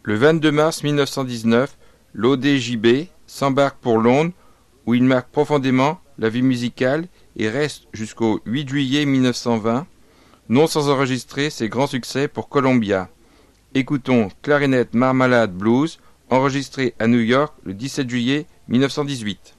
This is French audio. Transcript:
Le 22 mars 1919, l'ODJB s'embarque pour Londres où il marque profondément la vie musicale et reste jusqu'au 8 juillet 1920, non sans enregistrer ses grands succès pour Columbia. Écoutons Clarinet Marmalade Blues, enregistré à New York le 17 juillet 1918.